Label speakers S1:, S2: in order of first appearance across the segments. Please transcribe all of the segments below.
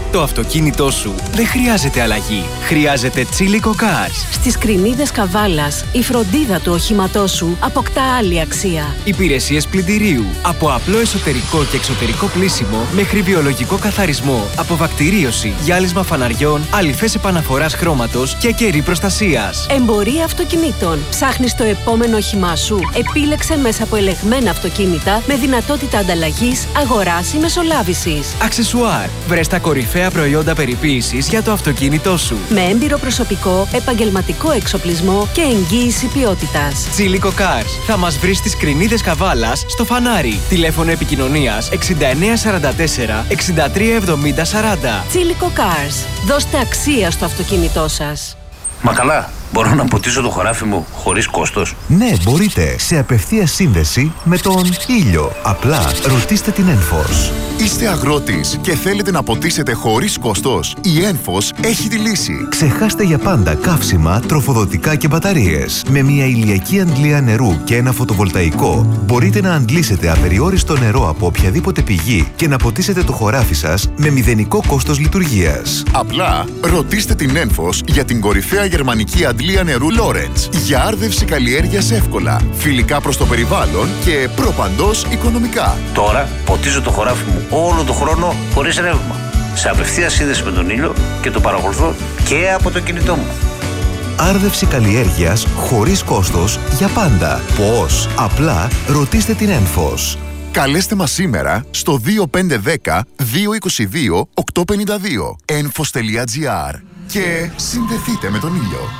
S1: Το αυτοκίνητό σου δεν χρειάζεται αλλαγή. Χρειάζεται Τσίλικο Cars.
S2: Στις Κρινίδες Καβάλας, η φροντίδα του οχήματός σου αποκτά άλλη αξία.
S1: Υπηρεσίες πλυντηρίου. Από απλό εσωτερικό και εξωτερικό πλύσιμο μέχρι βιολογικό καθαρισμό, αποβακτηρίωση, γυάλισμα φαναριών, αλυφές επαναφοράς χρώματος και κερί προστασίας.
S2: Εμπορία αυτοκινήτων. Ψάχνεις το επόμενο όχημά σου? Επίλεξε μέσα από ελεγμένα αυτοκίνητα με δυνατότητα ανταλλαγής, αγοράς ή μεσολάβησης.
S1: Αξεσουάρ. Βρες τα κορυφαία προϊόντα περιποίησης για το αυτοκίνητό σου.
S2: Με έμπειρο προσωπικό, επαγγελματικό εξοπλισμό και εγγύηση ποιότητας.
S1: Τσίλικο Cars. Θα μας βρεις στις Κρινίδες Καβάλας, στο Φανάρι. Τηλέφωνο επικοινωνίας 6944 6370 40.
S2: Τσίλικο Cars. Δώστε αξία στο αυτοκίνητό σας.
S3: Μα καλά, μπορώ να ποτίσω το χωράφι μου χωρίς κόστος?
S4: Ναι, μπορείτε. Σε απευθείας σύνδεση με τον ήλιο. Απλά ρωτήστε την Enphos.
S5: Είστε αγρότης και θέλετε να ποτίσετε χωρίς κόστος? Η Enphos έχει τη λύση.
S4: Ξεχάστε για πάντα καύσιμα, τροφοδοτικά και μπαταρίες. Με μια ηλιακή αντλία νερού και ένα φωτοβολταϊκό μπορείτε να αντλήσετε απεριόριστο νερό από οποιαδήποτε πηγή και να ποτίσετε το χωράφι σας με μηδενικό κόστος λειτουργίας.
S5: Απλά ρωτήστε την Enphos για την κορυφαία γερμανική αντλία νερού Lawrence. Για άρδευση καλλιέργειας εύκολα, φιλικά προς το περιβάλλον και προπαντός οικονομικά.
S3: Τώρα ποτίζω το χωράφι μου όλο τον χρόνο χωρίς ρεύμα. Σε απευθείας σύνδεση με τον ήλιο και το παρακολουθώ και από το κινητό μου.
S4: Άρδευση καλλιέργειας χωρίς κόστος για πάντα. Πώς? Απλά ρωτήστε την Enphos.
S5: Καλέστε μας σήμερα στο 2510 222 852 enfos.gr και συνδεθείτε με τον ήλιο.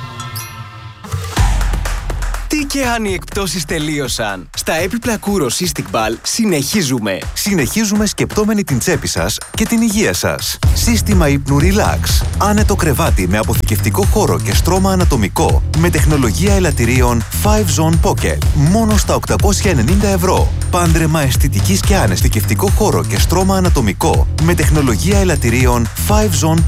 S1: Τι και αν οι εκπτώσεις τελείωσαν? Στα έπιπλα Kuro Cystic Ball συνεχίζουμε.
S4: Συνεχίζουμε σκεπτόμενοι την τσέπη σας και την υγεία σας. Σύστημα ύπνου Relax. Άνετο κρεβάτι με αποθηκευτικό χώρο και στρώμα ανατομικό με τεχνολογία ελαττηρίων 5 Zone Pocket. Μόνο στα 890 ευρώ. Πάντρεμα αισθητικής και αναισθητικό χώρο και στρώμα ανατομικό με τεχνολογία ελαττηρίων 5 Zone